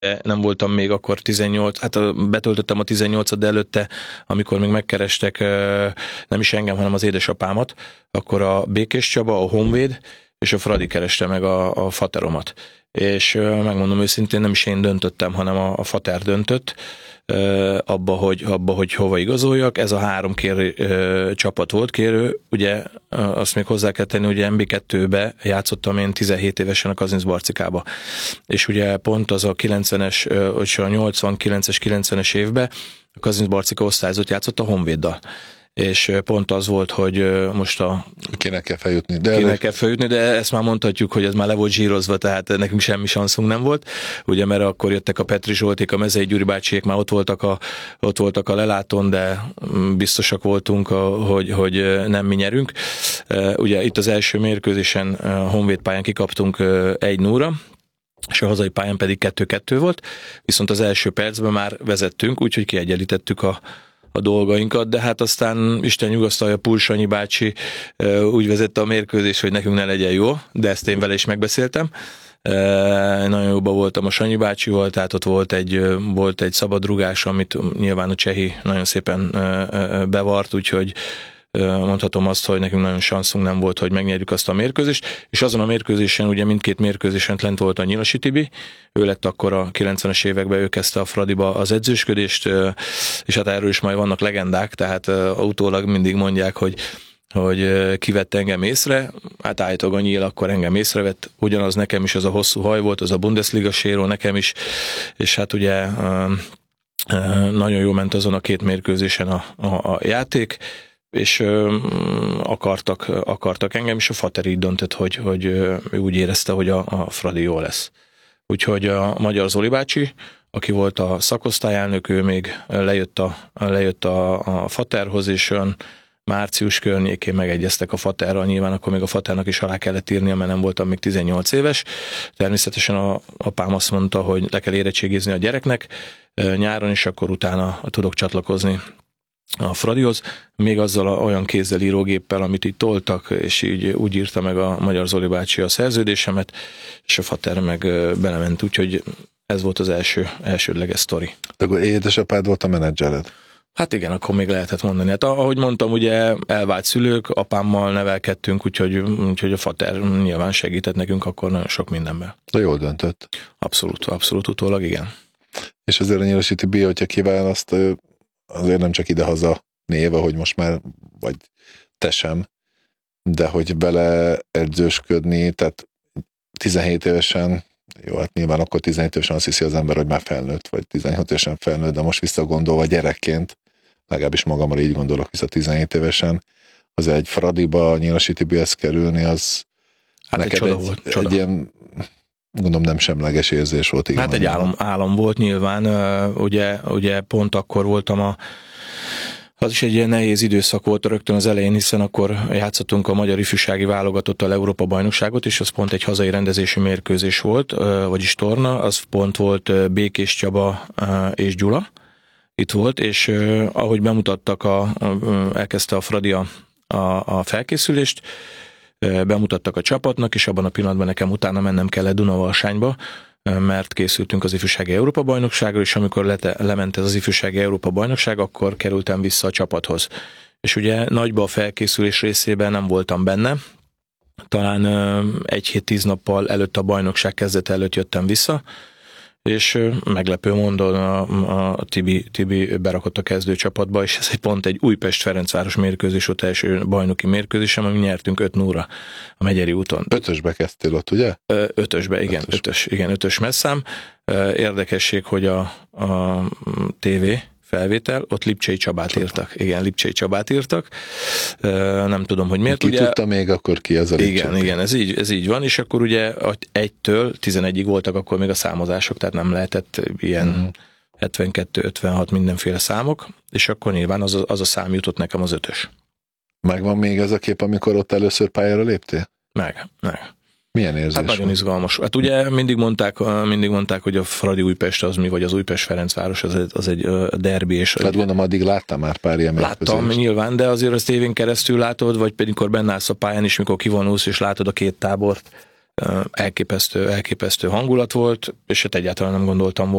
Nem voltam még akkor 18, hát betöltöttem a 18-at, de előtte, amikor még megkerestek nem is engem, hanem az édesapámat, akkor a Békés Csaba, a Honvéd és a Fradi kereste meg a fateromat. És megmondom őszintén, nem is én döntöttem, hanem a fater döntött abba, hogy hova igazoljak. Ez a 3 csapat volt kérő. Ugye azt még hozzá kell tenni, hogy MB2-be játszottam én 17 évesen a Kazincbarcikába. És ugye pont az a 90-es, vagy a 89-es, 90-es évben a Kazincbarcika osztályzott játszott a Honvéddal. És pont az volt, hogy most Kinek kell feljutni. De ezt már mondhatjuk, hogy ez már le volt zsírozva, tehát nekünk semmi sanszunk nem volt. Ugye, mert akkor jöttek a Petri Zsolték, a Mezei Gyuri bácsiék, már ott voltak a lelátón, de biztosak voltunk, hogy nem mi nyerünk. Ugye itt az első mérkőzésen a Honvéd pályán kikaptunk 1-0-ra, és a hazai pályán pedig 2-2 volt, viszont az első percben már vezettünk, úgyhogy kiegyenlítettük a dolgainkat, de hát aztán Isten nyugasztalja, Pul Sanyi bácsi úgy vezette a mérkőzést, hogy nekünk ne legyen jó, de ezt én vele is megbeszéltem. Nagyon jóban voltam a Sanyi bácsival, tehát ott volt egy szabadrugás, amit nyilván a csehi nagyon szépen bevart, úgyhogy mondhatom azt, hogy nekünk nagyon sanszunk nem volt, hogy megnyerjük azt a mérkőzést, és azon a mérkőzésen, ugye mindkét mérkőzésen lent volt a Nyilasi Tibi, ő lett akkor a 90-es években, ő kezdte a Fradiba az edzősködést, és hát erről is majd vannak legendák, tehát utólag mindig mondják, hogy kivett engem észre, hát állítólag a Nyíl akkor engem észrevett, ugyanaz nekem is az a hosszú haj volt, az a Bundesliga sérül nekem is, és hát ugye nagyon jó ment azon a 2 mérkőzésen a játék, és akartak engem, és a fater így döntött, hogy ő úgy érezte, hogy a Fradi jó lesz. Úgyhogy a Magyar Zoli bácsi, aki volt a szakosztályelnök, ő még lejött a faterhoz, és olyan március környékén megegyeztek a faterral, nyilván akkor még a faternak is alá kellett írnia, mert nem voltam még 18 éves. Természetesen a apám azt mondta, hogy le kell érettségizni a gyereknek nyáron, és akkor utána tudok csatlakozni a Fradihoz, még azzal olyan kézzel írógéppel, amit itt toltak, és így úgy írta meg a Magyar Zoli bácsi a szerződésemet, és a fater meg belement, úgyhogy ez volt az elsődleges sztori. De akkor édesapád volt a menedzsered? Hát igen, akkor még lehetett mondani. Hát ahogy mondtam, ugye elvált szülők, apámmal nevelkedtünk, úgyhogy a fater nyilván segített nekünk akkor nagyon sok mindenben. De jól döntött. Abszolút utólag, igen. És azért a Nyilasi Tibi, hogyha kiválaszt, azért nem csak idehaza név, hogy most már, vagy te sem, de hogy bele edzősködni, tehát 17 évesen, jó, hát nyilván akkor 17 évesen azt hiszi az ember, hogy már felnőtt, vagy 16 évesen felnőtt, de most visszagondolva gyerekként, legalábbis magamra így gondolok vissza 17 évesen, az egy Fradiba, Nyilasi Tibihez kerülni, az hát neked egy ilyen, gondolom nem semleges érzés volt. Igen, hát egy álom volt nyilván, ugye pont akkor voltam az is egy ilyen nehéz időszak volt rögtön az elején, hiszen akkor játszottunk a magyar ifjúsági válogatottal Európa bajnokságot, és az pont egy hazai rendezésű mérkőzés volt, vagyis torna, az pont volt Békés Csaba és Gyula itt volt, és ahogy bemutattak, elkezdte a Fradi a felkészülést, bemutattak a csapatnak, és abban a pillanatban nekem utána mennem kellett Dunavalsányba, mert készültünk az ifjúsági Európa-bajnokságra, és amikor lement ez az ifjúsági Európa-bajnokság, akkor kerültem vissza a csapathoz. És ugye nagyba a felkészülés részében nem voltam benne, talán 1-7-10 nappal előtt a bajnokság kezdete előtt jöttem vissza, és meglepő módon a Tibi berakott a kezdőcsapatba, és ez pont egy Újpest-Ferencváros mérkőzés volt, első bajnoki mérkőzésem, ami nyertünk 5-0-ra a Megyeri úton. 5-ösbe kezdtél ott, ugye? 5-ösbe, igen, 5-ös messzám. Érdekesség, hogy a TV felvétel, ott Lipcsei Csabát írtak. Igen, Lipcsei Csabát írtak. Nem tudom, hogy miért. Ki ugye, tudta még akkor ki az a Lipcsei? Igen, ez így van, és akkor ugye 1-től 11-ig voltak akkor még a számozások, tehát nem lehetett ilyen 72, 56 mindenféle számok, és akkor nyilván az a szám jutott nekem az 5-ös. Megvan még ez a kép, amikor ott először pályára léptél? Meg. Milyen érzés? Hát nagyon izgalmas. Hát ugye mindig mondták, hogy a Fradi Újpest az mi, vagy az Újpest-Ferencváros az egy derbi. És hát gondolom, addig láttam már pár ilyen mérkőzést. Láttam nyilván, de azért az tévén keresztül látod, vagy pedig mikor benne állsz a pályán is, mikor kivonulsz, és látod a két tábort, elképesztő hangulat volt, és hát egyáltalán nem gondoltam